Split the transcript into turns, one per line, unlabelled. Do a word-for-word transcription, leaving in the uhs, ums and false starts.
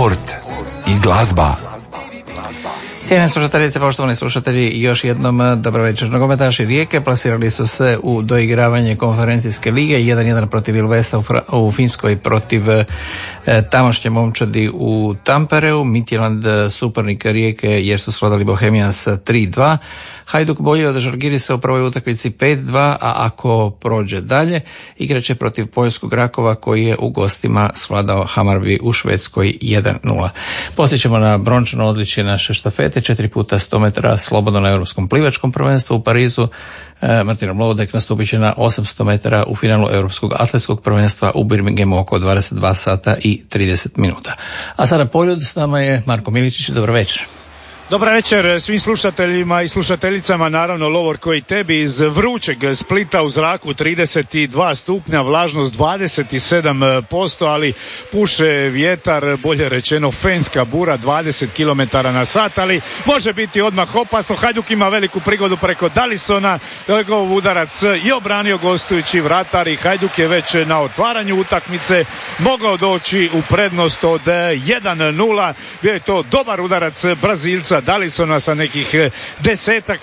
sport i glazba.
Cijenjene slušateljice, poštovani slušatelji, još jednom dobro večer. Nogometaši Rijeke plasirali su se u doigravanje konferencijske lige jedan jedan protiv Ilvesa u, Fra- u Finskoj protiv e, tamošnje momčadi u Tampereu. Midtjylland suparnik Rijeke jer su svladali Bohemians tri dva. Hajduk bolje od Žalgirisa u prvoj utakmici pet dva, a ako prođe dalje, igraće protiv poljskog Rakova koji je u gostima svladao Hammarby u Švedskoj jedan nula. Posjećamo na brončano odličje naše štafete, četiri puta sto metara slobodno na Europskom plivačkom prvenstvu u Parizu. E, Martin Mlodek nastupit će na osamsto metara u finalu Europskog atletskog prvenstva u Birminghamu oko dvadeset dva sata i trideset minuta. A sada poljud, s nama je Marko Miličić, dobro večer.
Dobar večer svim slušateljima i slušateljicama, naravno Lovor koji tebi iz vrućeg Splita u zraku trideset dva stupnja, vlažnost dvadeset sedam posto, ali puše vjetar, bolje rečeno fenska bura, dvadeset kilometara na sat, ali može biti odmah opasno. Hajduk ima veliku prigodu preko Dalisona, njegov udarac je obranio gostujući vratar i Hajduk je već na otvaranju utakmice mogao doći u prednost od jedan nula. Bio je to dobar udarac Brazilca Dalisona sa nekih desetak